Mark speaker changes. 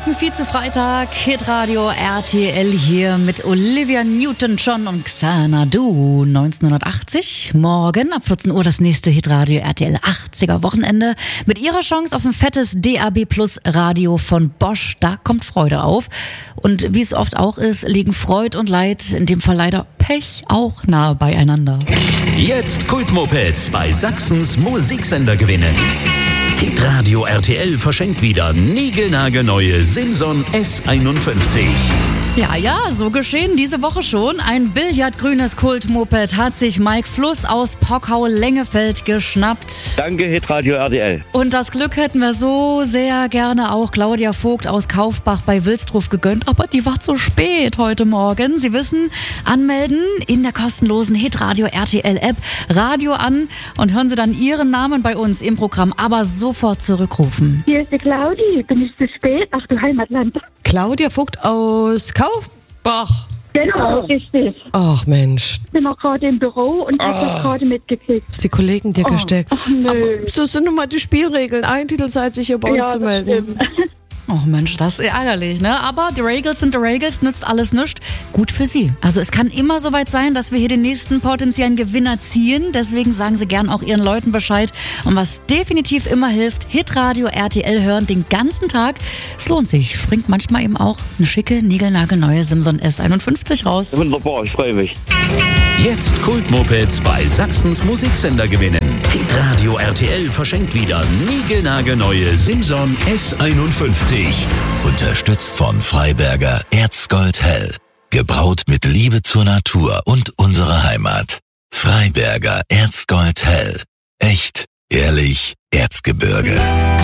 Speaker 1: Vize-Freitag, Hitradio RTL hier mit Olivia Newton-John und Xanadu. 1980, morgen ab 14 Uhr das nächste Hitradio RTL 80er Wochenende mit ihrer Chance auf ein fettes DAB Plus Radio von Bosch. Da kommt Freude auf. Und wie es oft auch ist, liegen Freud und Leid, in dem Fall leider Pech, auch nahe beieinander.
Speaker 2: Jetzt Kultmopeds bei Sachsens Musiksender gewinnen. Hitradio RTL verschenkt wieder niegelnagelneue Simson S51.
Speaker 1: Ja, so geschehen diese Woche schon. Ein billardgrünes Kultmoped hat sich Mike Fluss aus Pockau-Lengefeld geschnappt.
Speaker 3: Danke, Hitradio RTL.
Speaker 1: Und das Glück hätten wir so sehr gerne auch Claudia Vogt aus Kaufbach bei Wilsdruf gegönnt, aber die war zu spät heute Morgen. Sie wissen, anmelden in der kostenlosen Hitradio RTL App, Radio an und hören Sie dann Ihren Namen bei uns im Programm, aber sofort zurückrufen.
Speaker 4: Hier ist die Claudi, bin ich zu spät? Ach du Heimatland.
Speaker 5: Claudia Vogt aus Kaufbach.
Speaker 4: Genau, richtig.
Speaker 5: Ach Mensch,
Speaker 4: Ich bin noch gerade im Büro und habe das gerade mitgekriegt.
Speaker 5: ist die Kollegen dir gesteckt.
Speaker 4: Ach nö.
Speaker 5: Aber so sind nun mal die Spielregeln. Ein Titel seid sich hier bei uns zu melden.
Speaker 4: Stimmt.
Speaker 1: Oh Mensch, das ist ärgerlich, ne? Aber die Regels sind die Regels, nützt alles nichts. Gut für Sie. Also es kann immer soweit sein, dass wir hier den nächsten potenziellen Gewinner ziehen. Deswegen sagen Sie gern auch Ihren Leuten Bescheid. Und was definitiv immer hilft, Hitradio RTL hören den ganzen Tag. Es lohnt sich. Springt manchmal eben auch eine schicke, niegelnagelneue Simson S51 raus.
Speaker 3: Wunderbar, ich freue mich.
Speaker 2: Jetzt Kultmopeds bei Sachsens Musiksender gewinnen. Hitradio RTL verschenkt wieder niegelnagelneue Simson S51. Unterstützt von Freiberger Erzgold Hell. Gebraut mit Liebe zur Natur und unserer Heimat. Freiberger Erzgold Hell. Echt, ehrlich, Erzgebirge.